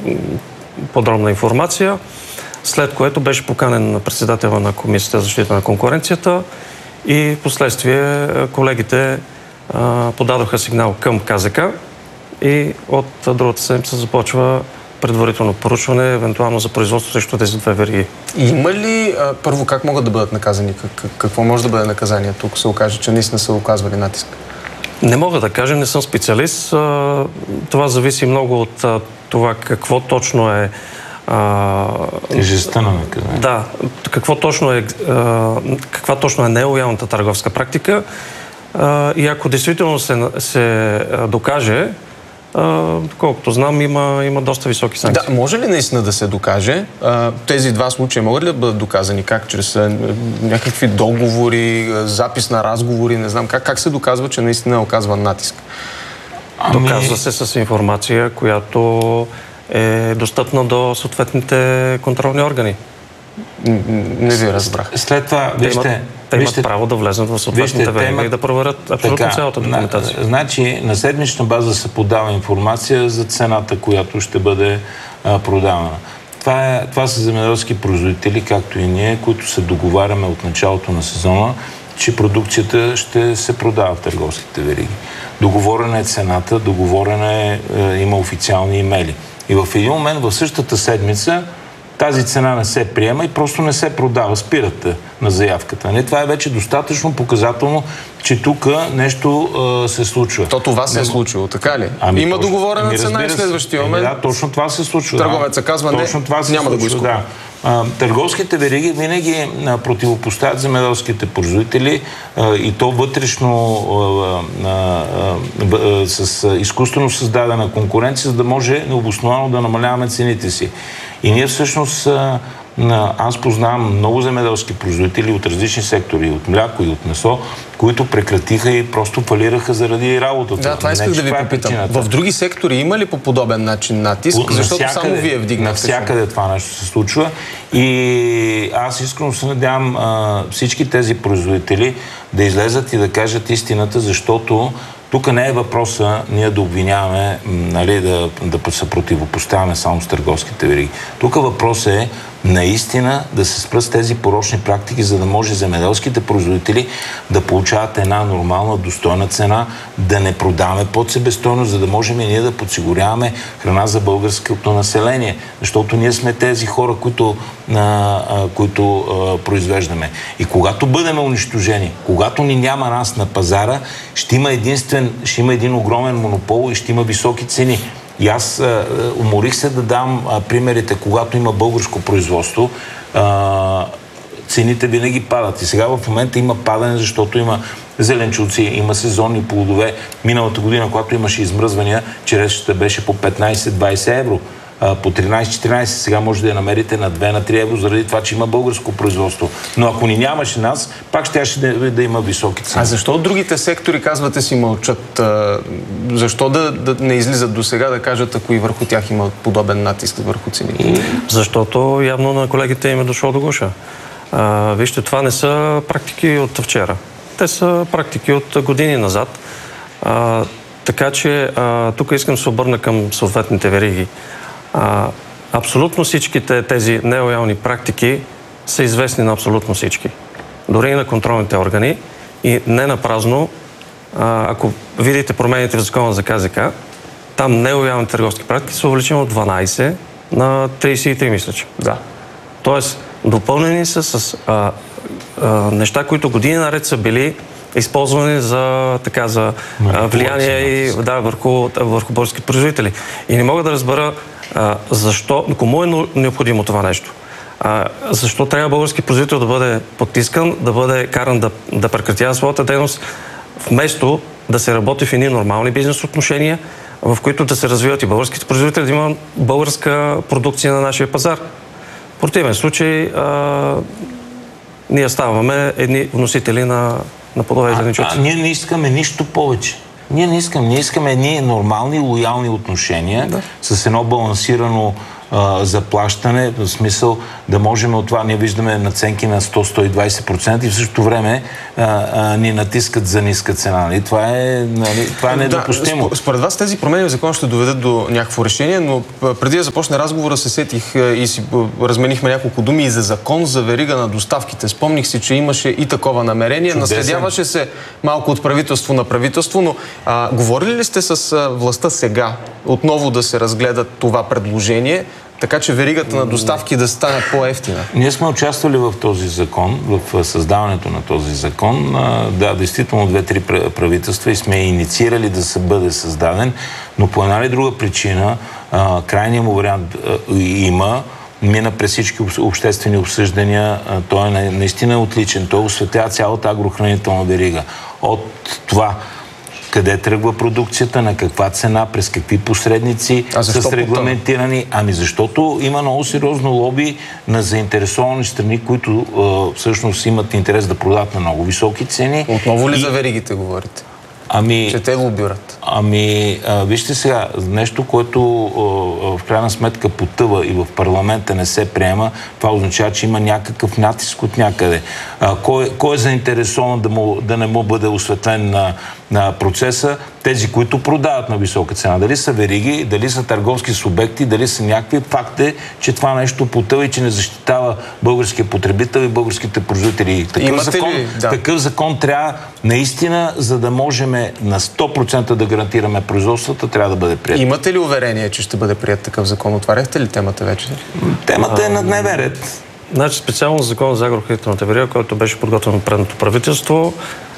подробна информация, след което беше поканен на председателя на Комисията за защита на конкуренцията и в последствие колегите подадоха сигнал към КЗК и от другата седмица започва предварително поручване, евентуално за производство срещу тези две вериги. Има ли, първо, как могат да бъдат наказани? Какво може да бъде наказание? Тук се окаже, че наистина са оказвали натиск. Не мога да кажа, не съм специалист. Това зависи много от това какво точно е тежестта на наказание. Да, каква точно е нелоялната търговска практика. И ако действително се докаже, колкото знам, има доста високи санкции. Да, може ли наистина да се докаже? Тези два случая могат ли да бъдат доказани? Как? Чрез някакви договори, запис на разговори, не знам. Как се доказва, че наистина оказва натиск? Доказва се с информация, която е достъпна до съответните контролни органи. Не ви разбрах. След това, те имат право да влезнат в съответните вериги и да проверят абсолютно цялата документация. Значи, на седмична база се подава информация за цената, която ще бъде продавана. Това са земеделски производители, както и ние, които се договаряме от началото на сезона, че продукцията ще се продава в търговските вериги. Договорена е цената, има официални имейли. И в един момент, в същата седмица, тази цена не се приема и просто не се продава. Спирате на заявката. Това е вече достатъчно показателно, че тук нещо се случва. Това се е случило, така ли? Има договорена цена и следващия момент. Да, точно това се случва. Търговеца казва, няма да го иска. Търговските вериги винаги противопоставят земеделските производители и то вътрешно с изкуствено създадена конкуренция, за да може необосновано да намаляваме цените си. И ние всъщност, аз познавам много земеделски производители от различни сектори, от мляко и от месо, които прекратиха и просто фалираха заради работата. Да, това исках да ви попитам. В други сектори има ли по подобен начин натиск? Защото само вие вдигнахте. Навсякъде това нещо се случва и аз искрено се надявам всички тези производители да излезат и да кажат истината, защото тук не е въпроса ние да обвиняваме, да се противопоставяме само с търговските вериги. Тук въпросът е наистина да се спрат с тези порочни практики, за да може земеделските производители да получават една нормална, достойна цена, да не продаваме под себестойност, за да можем и ние да подсигуряваме храна за българското население. Защото ние сме тези хора, които произвеждаме. И когато бъдем унищожени, когато ни няма нас на пазара, ще има един огромен монопол и ще има високи цени. И аз уморих се да дам примерите, когато има българско производство, цените винаги падат. И сега в момента има падане, защото има зеленчуци, има сезонни плодове. Миналата година, когато имаше измръзвания, черешата беше по 15-20 евро. По 13-14, сега може да я намерите на 2-3 евро, заради това, че има българско производство. Но ако ни нямаше нас, пак ще да има високи цени. А защо от другите сектори, казвате, си мълчат? Защо да не излизат до сега да кажат, ако и върху тях има подобен натиск върху цените? Защото явно на колегите им е дошло до гуша. Вижте, това не са практики от вчера. Те са практики от години назад. Така че тук искам да се обърна към съответните вериги. Абсолютно всичките тези нелоялни практики са известни на абсолютно всички. Дори и на контролните органи. И не напразно, ако видите промените в закона за КЗК, там нелоялни търговски практики са увеличени от 12 на 33, мисля, че. Да. Тоест, допълнени са с неща, които години наред са били използвани за влияние и върху български производители. И не мога да разбера защо, кому е необходимо това нещо. Защо трябва български производител да бъде потискан, да бъде каран да прекратява своята дейност, вместо да се работи в едни нормални бизнес отношения, в които да се развиват и българските производители, да има българска продукция на нашия пазар. В противен случай ние ставаме едни вносители на плодове и зеленчуци. Ние не искаме нищо повече. Ние искаме едни нормални, лоялни отношения с едно балансирано заплащане, в смисъл да можем от това. Ние виждаме наценки на 100-120% и в същото време ни натискат за ниска цена. Нали? Това е недопустимо. Да, според вас тези промени в закон ще доведат до някакво решение, но преди да започне разговора се сетих и си разменихме няколко думи и за закон за верига на доставките. Спомних си, че имаше и такова намерение. Чудесен. Наследяваше се малко от правителство на правителство, но говорили ли сте с властта сега отново да се разгледат това предложение, така че веригата на доставки да стане по-евтина? Ние сме участвали в този закон, в създаването на този закон. Да, действително 2-3 правителства и сме инициирали да се бъде създаден, но по една или друга причина крайният му вариант мина през всички обществени обсъждания. Той е наистина отличен. Той осветява цялата агрохранителна верига. От това къде тръгва продукцията, на каква цена, през какви посредници са регламентирани. Защото има много сериозно лоби на заинтересовани страни, които всъщност имат интерес да продават на много високи цени. Отново ли за веригите говорите? Че те лобират. Вижте сега, нещо, което в крайна сметка потъва и в парламента не се приема, това означава, че има някакъв натиск от някъде. Кой е заинтересован да не му бъде осветлен на процеса? Тези, които продават на висока цена. Дали са вериги, дали са търговски субекти, дали са някакви. Факт е, че това нещо потъва и че не защитава българския потребител и българските производители. Такъв закон трябва наистина, за да можем на 100% да гарантираме производствата, трябва да бъде прият. Имате ли уверение, че ще бъде прият такъв закон? Отваряхте ли темата вече? Темата е на дневен ред. Значи специално закон за агрохранителната верига, който беше подготвен от предното правителство,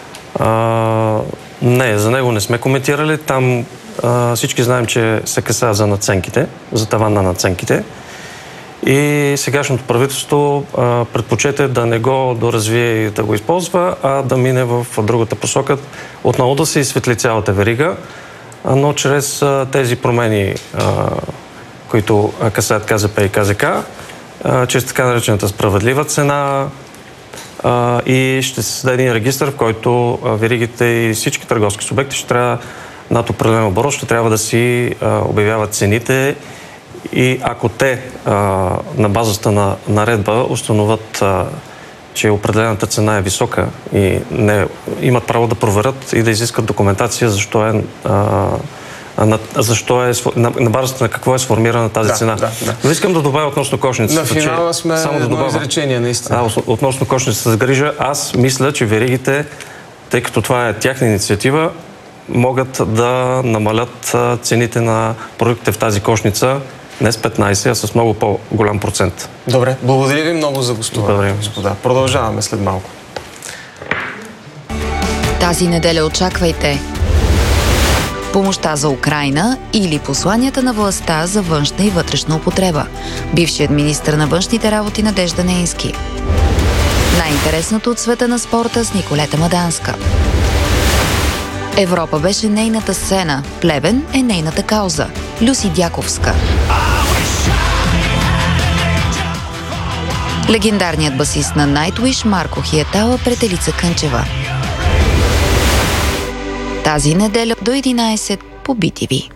не, за него не сме коментирали. Там всички знаем, че се касае за надценките, за таван на надценките. И сегашното правителство предпочете да не го доразвие и да го използва, а да мине в другата посока. Отново да се изсветли цялата верига, но чрез тези промени, които касаят КЗП и КЗК, чрез така наречената справедлива цена, и ще се създаде един регистър, в който веригите и всички търговски субекти ще трябва над определен оборот, ще трябва да си обявяват цените и ако те на базата на наредба установят, че определената цена е висока и не имат право да проверят и да изискат документация защо е на базата на какво е сформирана тази цена. Но искам да добавя относно кошницата. На финала сме едно изречение, наистина. Относно кошницата за грижа, аз мисля, че веригите, тъй като това е тяхна инициатива, могат да намалят цените на продуктите в тази кошница не с 15, а с много по-голям процент. Добре, благодаря ви много за гостуване, господа. Продължаваме след малко. Тази неделя очаквайте помощта за Украйна или посланията на властта за външна и вътрешна употреба. Бившият министър на външните работи Надежда Неински. Най-интересното от света на спорта с Николета Маданска. Европа беше нейната сцена, Плевен е нейната кауза. Люси Дяковска. Легендарният басист на Nightwish Марко Хиетала пред Елица Кънчева. Тази неделя до 11 по BTV.